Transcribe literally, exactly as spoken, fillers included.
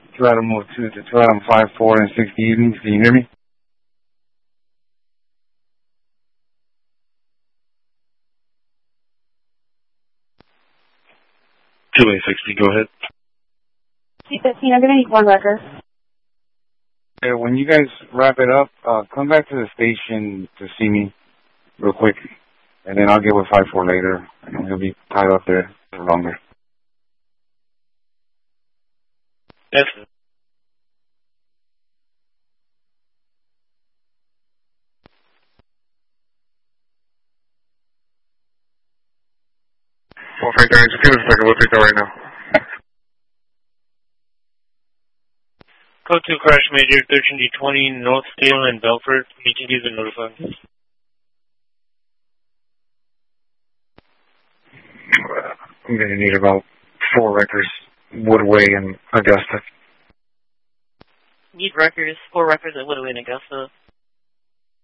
two Adam oh two to two Adam five four and sixty evenings. Can you hear me? two A sixty, go ahead. C fifteen, I'm going to need one record. Yeah, when you guys wrap it up, uh, come back to the station to see me real quick, and then I'll get with five four later. I know he'll be tied up there for longer. Yes. four five nine, just give us a second, we'll take that right now. Code two crash major thirteen D twenty North Steel and Belfort. E T Ds are notified. I'm going to need about four records, Woodway and Augusta. Need records, four records at Woodway and Augusta.